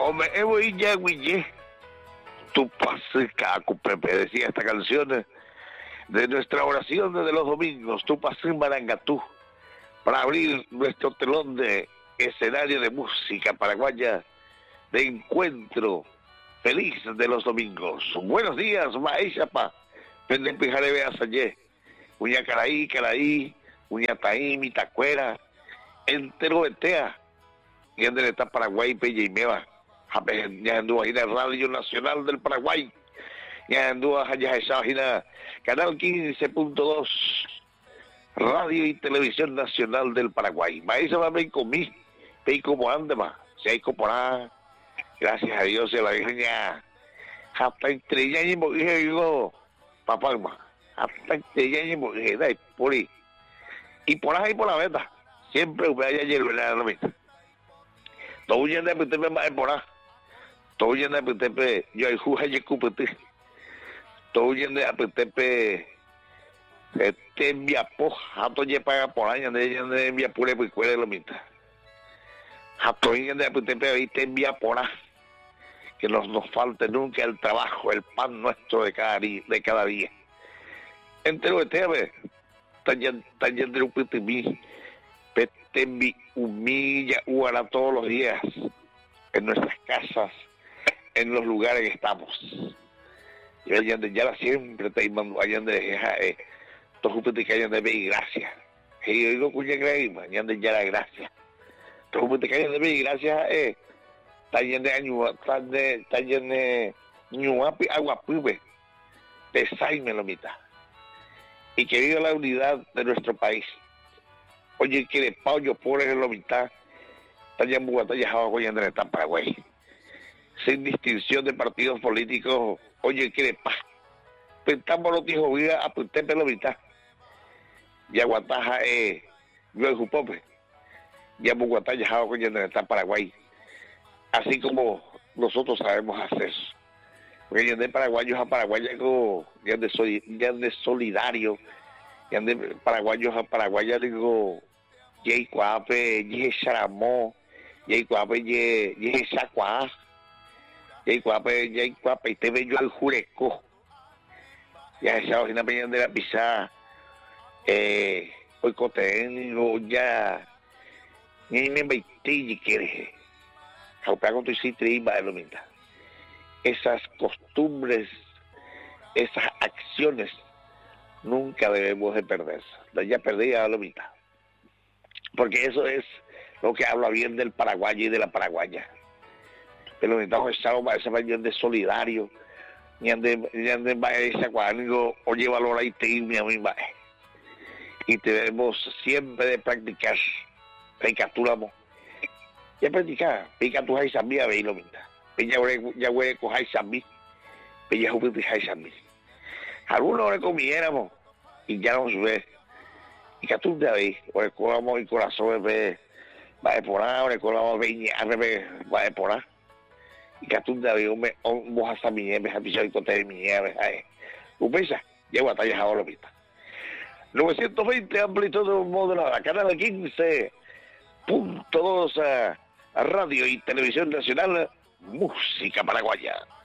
Hombre, Evo y ya, güey, tu pase caco, Pepe, decía esta canción de nuestra oración de los domingos, tu pase marangatú, para abrir nuestro telón de escenario de música paraguaya, de encuentro feliz de los domingos. Buenos días, Maíchapa, Pendepe Jarebe Asayé, Uña Caraí, Uña Taí, Mitacuera, entero Betea, y André está Paraguay, Pella y Meva. Ya anduvo ahí en la Radio Nacional del Paraguay, ya anduvo allá en Canal 15.2, Radio y Televisión Nacional del Paraguay. Maíz va a ver conmigo, ve como anda, ma, se hay comporado, gracias a Dios, se la Virgen ya, hasta entre ya y mujer, digo, papá, ma, hasta entre ya y mujer, por ahí, y por ahí por la meta, siempre voy a llegar a la meta. Todo lleno de usted me va a por todo lleno de usted yo hay juja y cupete todo lleno de usted este envía poja todo ya paga por año de envía pure pues cuál es lo mismo todo lleno de usted este envía por que nos falte nunca el trabajo, el pan nuestro de cada día entero usted tan lleno de usted mi humilla Uara todos los días en nuestras casas, en los lugares que estamos. Y ya siempre te mando allá de todos ustedes que hayan de ver gracias. Y yo digo cuya creíma, ya de ya la gracia. Todos ustedes que hayan de ver gracias tallen de año, tallen de ñuapi agua pube, de saime lo mitad. Y que viva la unidad de nuestro país. Oye, quiere pollo por en la mitad, talla en Bogotá y Java, en el Paraguay. Sin distinción de partidos políticos, oye, quiere paz. Pentamos los hijos, vida a Puntepe la mitad. Y Aguataja, yo en Jupope. Y en Bogotá y Java, en el Paraguay. Así como nosotros sabemos hacer. Porque ya de paraguayos a paraguayos, ya de solidario. Ya de paraguayos a paraguayos, digo, Yei Cuape, Yei Charamó, Yei Cuape, Yei Chacuá, Yei Cuape, y te ve yo al Jureco. Ya esa hojina peña de la pizza, hoy coténigo, ya, ni me metí y quiere. Jaupea con tu citri, va de lo mismo. Esas costumbres, esas acciones, nunca debemos de perderse. Ya perdí a la mitad. Porque eso es lo que habla bien del paraguayo y de la paraguaya. Pero necesitamos echar ese baño de solidario. Ni ande ese cuadro, oye, valor ahí te irme a mí, y debemos siempre de practicar. Practicamos. Ya practicar. Practicar hay sabía, ve lo mismo. Ya voy a coger sabí. Ya voy a coger sabí. Algunos le comiéramos y ya nos ve. Y que tú te ves, o le colamos el corazón, va de por ahí, o le colamos va de por ahí. Y que tú te ves, vos hasta mi nieve, a pisar y contar mi nieve, ¿tú piensas? Llego hasta allá ahora, vista. 920 amplitud modulada, canal 15.2 a Radio y Televisión Nacional, música paraguaya.